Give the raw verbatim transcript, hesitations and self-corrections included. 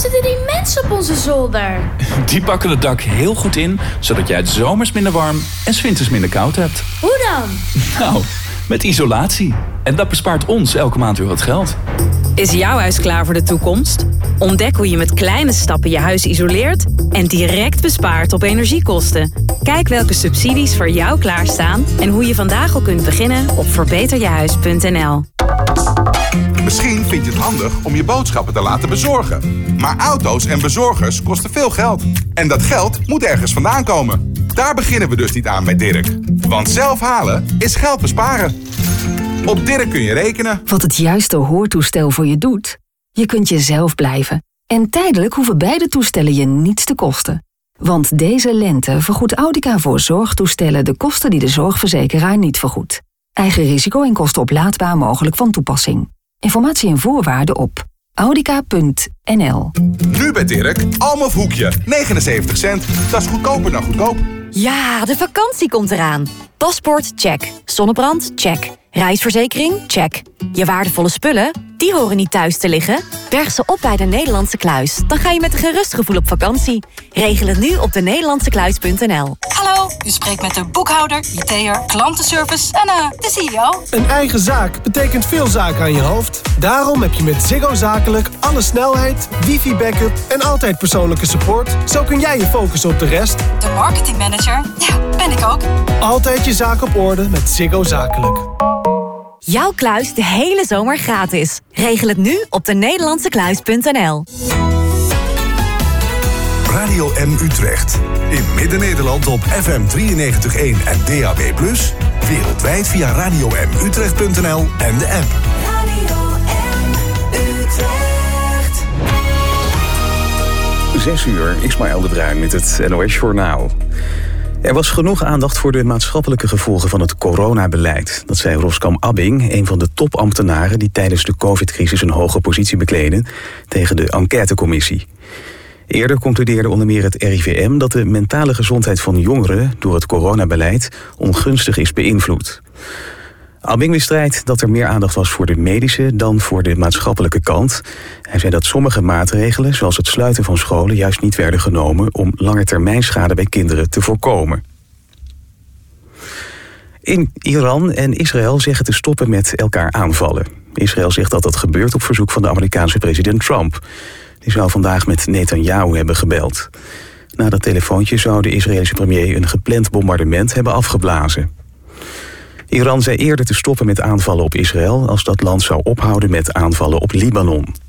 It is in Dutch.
zitten die mensen op onze zolder? Die pakken het dak heel goed in, zodat jij het zomers minder warm en 's winters minder koud hebt. Hoe dan? Nou, met isolatie. En dat bespaart ons elke maand weer wat geld. Is jouw huis klaar voor de toekomst? Ontdek hoe je met kleine stappen je huis isoleert en direct bespaart op energiekosten. Kijk welke subsidies voor jou klaarstaan en hoe je vandaag al kunt beginnen op verbeter je huis punt n l. Misschien vind je het handig om je boodschappen te laten bezorgen. Maar auto's en bezorgers kosten veel geld. En dat geld moet ergens vandaan komen. Daar beginnen we dus niet aan bij Dirk. Want zelf halen is geld besparen. Op Dirk kun je rekenen. Wat het juiste hoortoestel voor je doet? Je kunt jezelf blijven. En tijdelijk hoeven beide toestellen je niets te kosten. Want deze lente vergoedt Audica voor zorgtoestellen de kosten die de zorgverzekeraar niet vergoedt. Eigen risico en kosten oplaadbaar mogelijk van toepassing. Informatie en voorwaarden op audica punt n l. Nu bij Dirk, Almof hoekje, negenenzeventig cent. Dat is goedkoper dan goedkoop. Ja, de vakantie komt eraan. Paspoort, check. Zonnebrand, check. Reisverzekering, check. Je waardevolle spullen, die horen niet thuis te liggen. Berg ze op bij de Nederlandse Kluis. Dan ga je met een gerust gevoel op vakantie. Regel het nu op de nederlandse kluis punt n l. Hallo, u spreekt met de boekhouder, I T'er, klantenservice en uh, de C E O. Een eigen zaak betekent veel zaken aan je hoofd. Daarom heb je met Ziggo Zakelijk alle snelheid, wifi-backup en altijd persoonlijke support. Zo kun jij je focussen op de rest. De marketingmanager, ja, ben ik ook. Altijd je zaak op orde met Ziggo Zakelijk. Jouw kluis de hele zomer gratis. Regel het nu op de nederlandse kluis punt n l. Radio M Utrecht. In Midden-Nederland op F M drieënnegentig komma één en D A B plus. Wereldwijd via radio m utrecht punt n l en de app. Radio M Utrecht. Zes uur, Ismaël de Bruin met het N O S-journaal. Er was genoeg aandacht voor de maatschappelijke gevolgen van het coronabeleid. Dat zei Roskam Abbing, een van de topambtenaren die tijdens de covid-crisis een hoge positie bekleden, tegen de enquêtecommissie. Eerder concludeerde onder meer het R I V M dat de mentale gezondheid van jongeren door het coronabeleid ongunstig is beïnvloed. Abbing bestrijdt dat er meer aandacht was voor de medische dan voor de maatschappelijke kant. Hij zei dat sommige maatregelen, zoals het sluiten van scholen, juist niet werden genomen om langetermijnschade bij kinderen te voorkomen. In Iran en Israël zeggen te stoppen met elkaar aanvallen. Israël zegt dat dat gebeurt op verzoek van de Amerikaanse president Trump. Die zou vandaag met Netanyahu hebben gebeld. Na dat telefoontje zou de Israëlische premier een gepland bombardement hebben afgeblazen. Iran zei eerder te stoppen met aanvallen op Israël als dat land zou ophouden met aanvallen op Libanon.